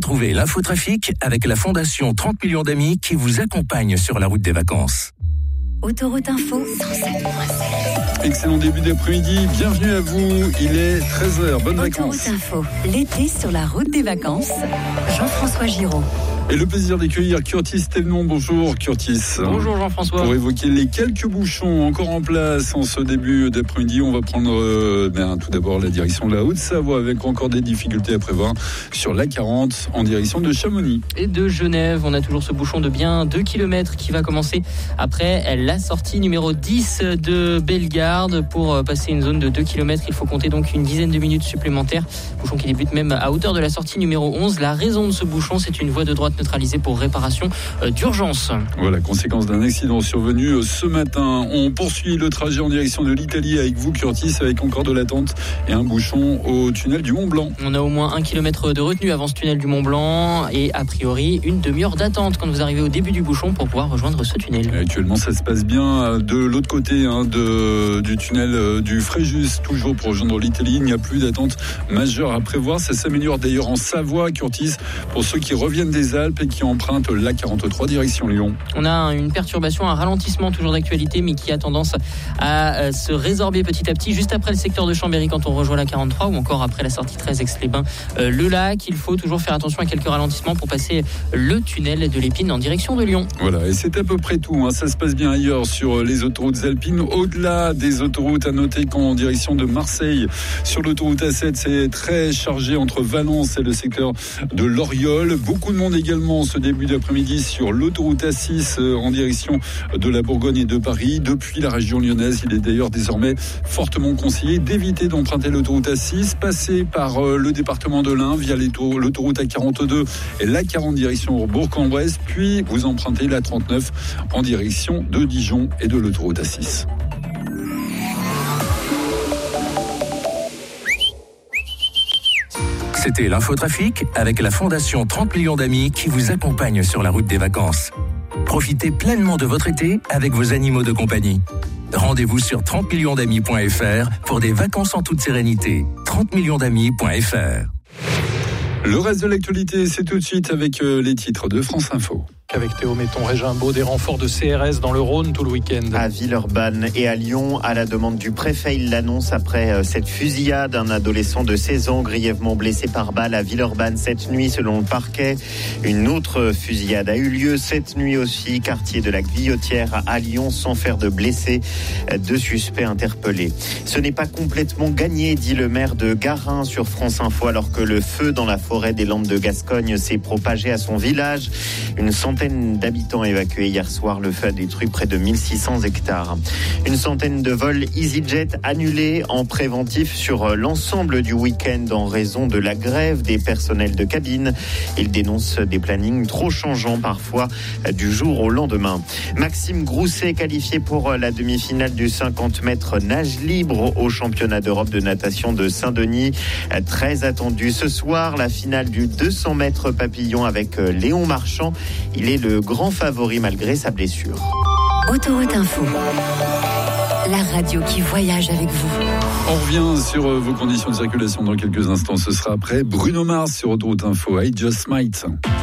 Retrouvez l'infotrafic avec la Fondation 30 millions d'amis qui vous accompagne sur la route des vacances. Autoroute Info 107.7. Excellent début d'après-midi, bienvenue à vous, il est 13h, bonnes vacances. Autoroute Info, l'été sur la route des vacances, Jean-François Giraud. Et le plaisir d'accueillir Curtis Thévenon. Bonjour Curtis. Bonjour Jean-François. Pour évoquer les quelques bouchons encore en place en ce début d'après-midi, on va prendre tout d'abord la direction de la Haute-Savoie avec encore des difficultés à prévoir sur l'A40 en direction de Chamonix. Et de Genève, on a toujours ce bouchon de bien 2 km qui va commencer après la sortie numéro 10 de Bellegarde. Pour passer une zone de 2 km, il faut compter donc une dizaine de minutes supplémentaires. Bouchon qui débute même à hauteur de la sortie numéro 11. La raison de ce bouchon, c'est une voie de droite neutralisée pour réparation d'urgence. Voilà, conséquence d'un accident survenu ce matin. On poursuit le trajet en direction de l'Italie avec vous Curtis, avec encore de l'attente et un bouchon au tunnel du Mont-Blanc. On a au moins 1 km de retenue avant ce tunnel du Mont-Blanc et a priori une demi-heure d'attente quand vous arrivez au début du bouchon pour pouvoir rejoindre ce tunnel. Et actuellement ça se passe bien de l'autre côté du tunnel du Fréjus, toujours pour rejoindre l'Italie. Il n'y a plus d'attente majeure à prévoir. Ça s'améliore d'ailleurs en Savoie, Curtis, pour ceux qui reviennent des Alpes et qui empruntent l'A43 direction Lyon. On a une perturbation, un ralentissement toujours d'actualité, mais qui a tendance à se résorber petit à petit, juste après le secteur de Chambéry quand on rejoint l'A43 ou encore après la sortie 13 Aix-les-Bains, le lac. Il faut toujours faire attention à quelques ralentissements pour passer le tunnel de l'Épine en direction de Lyon. Voilà, et c'est à peu près tout. Ça se passe bien ailleurs sur les autoroutes alpines. Au-delà des autoroutes, à noter qu'en direction de Marseille, sur l'autoroute A7, c'est très chargé entre Valence et le secteur de l'Oriol. Beaucoup de monde également ce début d'après-midi sur l'autoroute A6 en direction de la Bourgogne et de Paris. Depuis la région lyonnaise, il est d'ailleurs désormais fortement conseillé d'éviter d'emprunter l'autoroute A6, passer par le département de l'Ain via l'autoroute A42 et l'A40 direction Bourg-en-Bresse, puis vous empruntez l'A39 en direction de Dijon et de l'autoroute A6. C'était l'infotrafic avec la Fondation 30 millions d'amis qui vous accompagne sur la route des vacances. Profitez pleinement de votre été avec vos animaux de compagnie. Rendez-vous sur 30millionsdamis.fr pour des vacances en toute sérénité. 30millionsdamis.fr. Le reste de l'actualité, c'est tout de suite avec les titres de France Info. Avec Théo Metton-Régimbaud, des renforts de CRS dans le Rhône tout le week-end. À Villeurbanne et à Lyon, à la demande du préfet, il l'annonce après cette fusillade. Un adolescent de 16 ans grièvement blessé par balle à Villeurbanne cette nuit, selon le parquet. Une autre fusillade a eu lieu cette nuit aussi, quartier de la Guillotière à Lyon, sans faire de blessés. 2 suspects interpellés. Ce n'est pas complètement gagné, dit le maire de Garin sur France Info, alors que le feu dans la forêt des Landes de Gascogne s'est propagé à son village. Une centaine d'habitants évacués hier soir. Le feu a détruit près de 1600 hectares. Une centaine de vols EasyJet annulés en préventif sur l'ensemble du week-end en raison de la grève des personnels de cabine. Ils dénoncent des plannings trop changeants parfois du jour au lendemain. Maxime Grousset qualifié pour la demi-finale du 50 mètres nage libre au championnat d'Europe de natation de Saint-Denis. Très attendu ce soir, la finale du 200 mètres papillon avec Léon Marchand. Il est le grand favori malgré sa blessure. Autoroute Info, la radio qui voyage avec vous. On revient sur vos conditions de circulation dans quelques instants. Ce sera après Bruno Mars sur Autoroute Info. I Just Might.